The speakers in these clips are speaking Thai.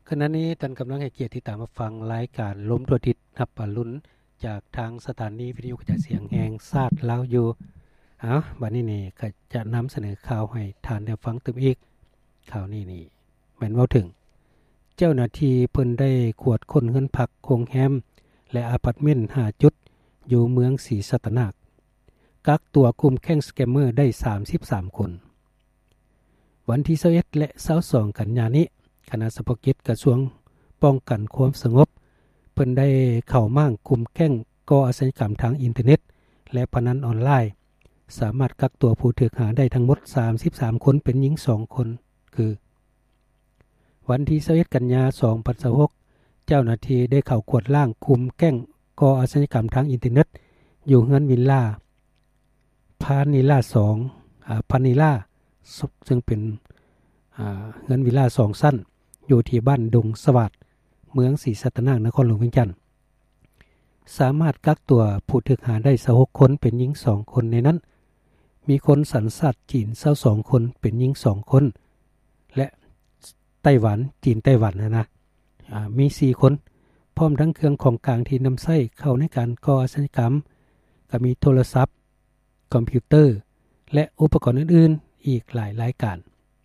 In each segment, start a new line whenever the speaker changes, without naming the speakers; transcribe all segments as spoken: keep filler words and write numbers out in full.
ขณะนี้ท่านกำลังให้เกียรติที่ตามมาฟังรายการล้มตัวทิศนับปลุ้นจากทางสถานีวิทยุกระจายเสียงแห่งชาติลาวอยู่เอาบัดนี้นี่ก็จะนำเสนอข่าวให้ท่านได้ฟังตึมอีกข่าวนี้นี่แม่นเว้าถึงเจ้าหน้าที่เพิ่นได้ขวดคนเฮือนพักโรงแรมและอพาร์ตเมนต์ห้าจุดอยู่เมืองศรีสัตนาคกักตัวกลุ่มแก๊งสแกมเมอร์ได้สามสิบสามคนวันที่ยี่สิบเอ็ดและยี่สิบสองกันยายนนี้คณะเฉพาะกิจกระทรวงป้องกันความสงบเพิ่นได้เข้าม่างกลุ่มแก๊งก่ออาชญากรรมทางอินเทอร์เน็ตและพนันออนไลน์สามารถกักตัวผู้ถูกหาได้ทั้งหมดสามสิบสามคนเป็นหญิงสองคนคือวันที่ยี่สิบเอ็ดกันยายนสองพันยี่สิบหกเจ้าหน้าที่ได้เข้ากวดล้างกลุ่มแก๊งก่ออาชญากรรมทางอินเทอร์เน็ตอยู่เฮือนวิลล่าพานิล่าสองอ่าพานิล่าซึ่งเป็นอ่าเฮือนวิลล่าสองชั้นอยู่ที่บ้านดงสวัสดิ์เมืองศรีสัตนาคนครหลวงเวียงจันทน์สามารถกักตัวผู้ถูกหาได้ยี่สิบหกคนเป็นหญิงสองคนในนั้นมีคนสัญชาติจีนยี่สิบสองคนเป็นหญิงสองคนและไต้หวันจีนไต้หวันนะนะอ่ามีสี่คนพร้อมทั้งเครื่องของกลางที่นำใช้เข้าในการก่ออาชญากรรมก็มีโทรศัพท์คอมพิวเตอร์และอุปกรณ์อื่นๆอีกหลายรายการ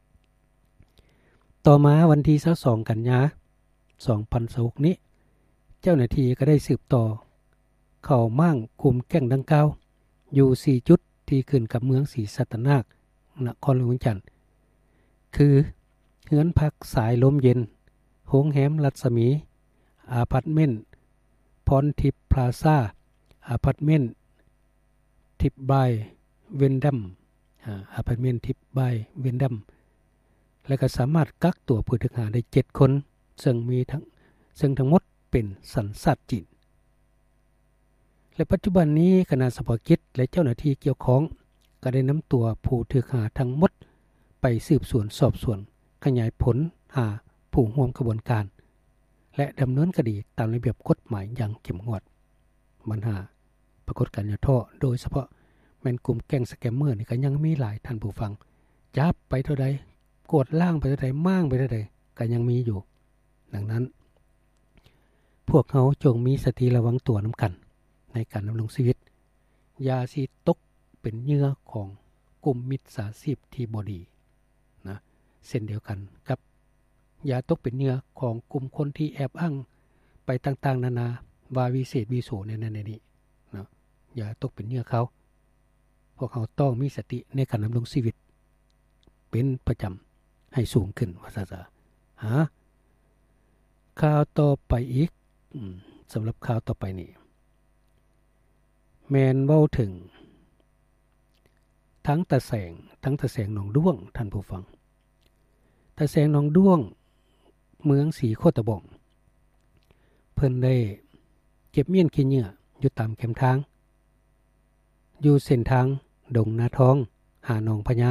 ต่อมาวันที่ยี่สิบสองกันยายนสองพันยี่สิบหกนี้เจ้าหน้าที่ก็ได้สืบต่อเข้าม่างกลุ่มแก๊งดังกล่าวอยู่สี่จุดที่ขึ้นกับเมืองศรีสัตนาคนครหลวงเวียงจันทน์คือเฮือนพักสายลมเย็นโรงแรมรัศมีอาพาร์ตเมนต์พรทิพย์พลาซ่าอาพาร์ตเมนต์ทิพย์บายเวนดัมอ่าอาพาร์ตเมนต์ทิพย์บายเวนดัมและก็สามารถกักตัวผู้ถูกหาได้เจ็ดคนซึ่งมีทั้งซึ่งทั้งหมดเป็นสัญชาติจีนและปัจจุบันนี้คณะเฉพาะกิจและเจ้าหน้าที่เกี่ยวข้องก็ได้นำตัวผู้ถูกหาทั้งหมดไปสืบสวนสอบสวนขยายผลหาผู้ร่วมกระบวนการและดำเนินคดีตามระเบียบกฎหมายอย่างเข้มงวดปัญหาปรากฏการณ์อย่าท้อโดยเฉพาะแม่นกลุ่มแก๊งสแกมเมอร์นี่ก็ยังมีหลายท่านผู้ฟังจับไปเท่าใดกดล่างไปเท่าใดม่างไปเท่าใดก็ยังมีอยู่ดังนั้นพวกเขาจงมีสติระวังตัวนำกันในการดำรงชีวิตอย่าสิตกเป็นเหยื่อของกลุ่มมิจฉาชีพที่บ่ดีนะเช่นเดียวกันกับอย่าตกเป็นเหยื่อของกลุ่มคนที่แอบอ้างไปต่างๆนานาว่าวิเศษวิโสในนั้นในนี้นะอย่าตกเป็นเหยื่อเขาพวกเขาต้องมีสติในการดำรงชีวิตเป็นประจำให้สูงขึ้นว่าซะฮะข่าวต่อไปอีกสำหรับข่าวต่อไปนี่แมนเว้าถึงทั้งตะแสงทั้งตะแสงหนองด้วงท่านผู้ฟังตะแสงหนองด้วงเมืองศรีโคตะบ่องเพิ่นได้เก็บเมียนขี้เหยื่ออยู่ตามแคมทางอยู่เส้นทางดงนาทองหาหนองพญา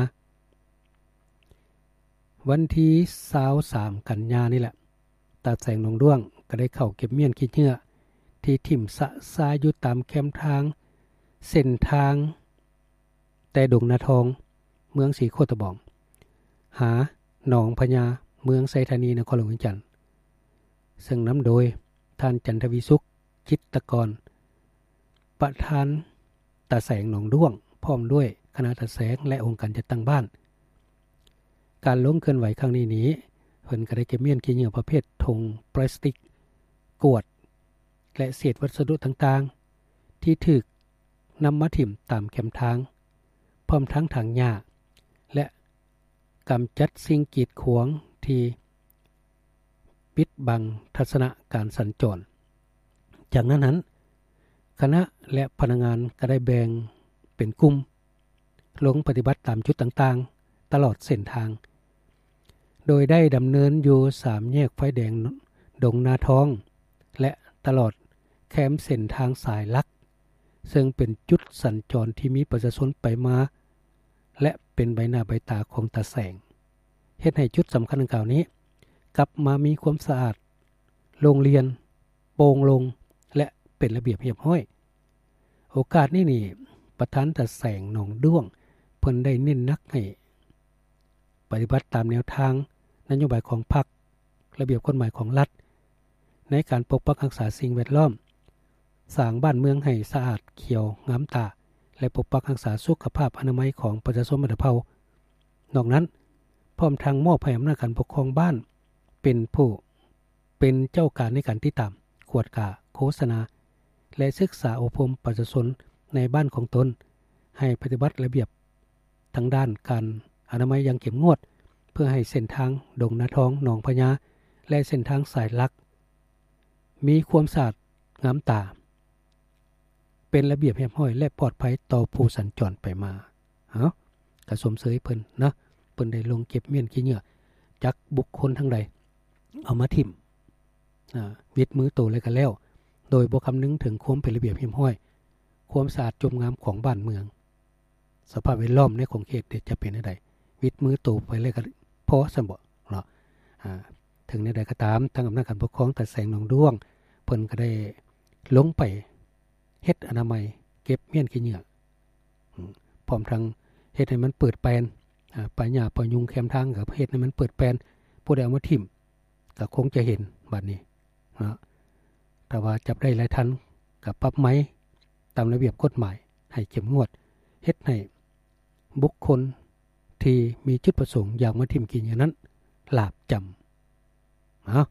วันที่ยี่สิบสามกันยายนนี่แหละตาแสงหนองด้วงก็ได้เข้าเก็บเมียนขี้เหยื่อที่ถิ่มสะทรายอยู่ตามแคมทางเส้นทางแต่ดงนาทองเมืองศรีโคตะบ่องหาหนองพญาเมืองไสธานีนครหลวงเวียงจันทน์ซึ่งนำโดยท่านจันทวิสุขจิตรกรประธานตาแสงหนองด้วงพร้อมด้วยคณะตาแสงและองค์การจัดตั้งบ้านการลงเคลื่อนไหวครั้งนี้นี้เพิ่นก็ได้เก็บเมียนขี้เหยื่อประเภทถุงพลาสติกกวดและเศษวัสดุต่างๆที่ถูกนำมาถิ่มตามแคมทางพร้อมทั้งถังหญ้าและกำจัดสิ่งกีดขวางที่ปิดบังทัศนการสัญจรจากนั้นนั้นคณะและพนักงานก็ได้แบ่งเป็นกลุ่มลงปฏิบัติตามจุดต่างๆตลอดเส้นทางโดยได้ดำเนินอยู่สามแยกไฟแดงดงนาทองและตลอดแคมเส้นทางสายลักซึ่งเป็นจุดสัญจรที่มีประชาชนไปมาและเป็นใบหน้าใบตาของตาแสงเฮ็ดให้จุดสำคัญดังกล่าวนี้กลับมามีความสะอาดโรงเรียนโปร่งลงและเป็นระเบียบเรียบร้อยโอกาสนี้นี่ประธานตาแสงหนองด้วงเพิ่นได้เน้นนักให้ปฏิบัติตามแนวทางนโยบายของพรรคระเบียบกฎหมายของรัฐในการปกปักรักษาสิ่งแวดล้อมสร้างบ้านเมืองให้สะอาดเขียวงามตาและปกปักรักษาสุขภาพอนามัยของประชาชนบ้านเผานอกนั้นพร้อมทางมอบให้อำนาจการปกครองบ้านเป็นผู้เป็นเจ้าการในการติดตามกวดกาโฆษณาและศึกษาอบรมประชาชนในบ้านของตนให้ปฏิบัติระเบียบทางด้านการอนามัยอย่างเข้มงวดเพื่อให้เส้นทางดงนาทองหนองพญาและเส้นทางสายหลักมีความสะอาดงามตาเป็นระเบียบเรียบร้อยและปลอดภัยต่อผู้สัญจรไปมาเอ้ากระสมเสยเพิ่นนะเพิ่นได้ลงเก็บเมียนขี้เหงื่อจักบุคคลทั้งใดเอามาทิ่มอ่าวิดมือโตเลยกันแล้วโดยบ่คำนึงถึงความเป็นระเบียบเรียบร้อยความสะอาดจมงามของบ้านเมืองสภาพแวดล้อมในของเขตจะเป็นจังได๋วิดมือโตไปเลยก็พอซั่นบ่เนาะอ่าถึงในใดก็ตามทางอำนาจการปกครองตัดแสงหนองด้วงเพิ่นก็ได้ลงไปเฮ็ดอนามัยเก็บเมียนขี้เหงื่อพร้อมทั้งเฮ็ดให้มันเปิดแปลนอ่าปัญญาปยุงแคมทางกับเฮ็ดให้มันเปิดแปลนผู้ใดเอามาทิ่มก็คงจะเห็นบัดนี้เนาะแต่ว่าจับได้หลายทันก็ปรับไหมตามระเบียบกฎหมายให้เข้มงวดเฮ็ดให้บุคคลที่มีจุดประสงค์อยากมาทิ่มกินอย่างนั้นหลาบจำเนาะ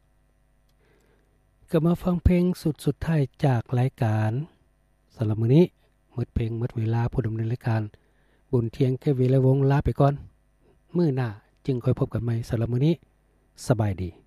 ก็มาฟังเพลงสุดสุดท้ายจากรายการสำหรับมื้อนี้หมดเพลงหมดเวลาผู้ดำเนินรายการบุญเทียงแค่เวลาวงลาไปก่อนมื้อหน้าจึงค่อยพบกันใหม่สำหรับมื้อนี้สบายดี